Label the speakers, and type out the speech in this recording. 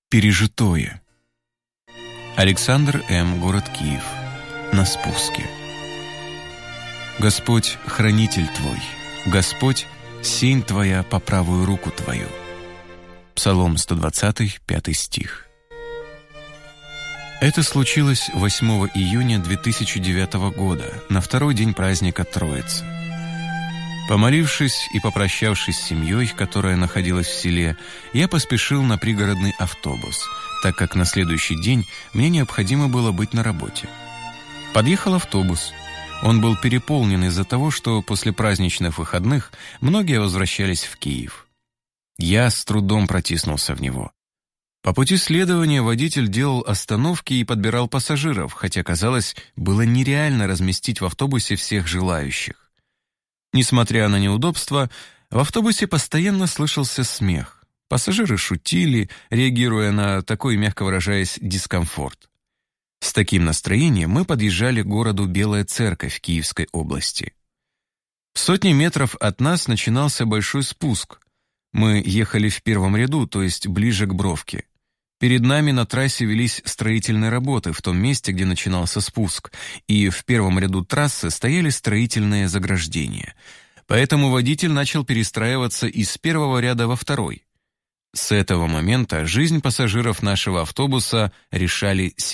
Speaker 1: Пережитое. Александр М., город Киев. На спуске. Господь — хранитель твой, Господь — сень твоя по правую руку твою. Псалом 120, 5 стих. Это случилось 8 июня 2009 года, на второй день праздника Троицы. Помолившись и попрощавшись с семьей, которая находилась в селе, я поспешил на пригородный автобус, так как на следующий день мне необходимо было быть на работе. Подъехал автобус. Он был переполнен из-за того, что после праздничных выходных многие возвращались в Киев. Я с трудом протиснулся в него. По пути следования водитель делал остановки и подбирал пассажиров, хотя, казалось, было нереально разместить в автобусе всех желающих. Несмотря на неудобства, в автобусе постоянно слышался смех. Пассажиры шутили, реагируя на такой, мягко выражаясь, дискомфорт. С таким настроением мы подъезжали к городу Белая Церковь Киевской области. В сотни метров от нас начинался большой спуск. Мы ехали в первом ряду, то есть ближе к бровке. Перед нами на трассе велись строительные работы в том месте, где начинался спуск, и в первом ряду трассы стояли строительные заграждения. Поэтому водитель начал перестраиваться из первого ряда во второй. С этого момента жизнь пассажиров нашего автобуса решали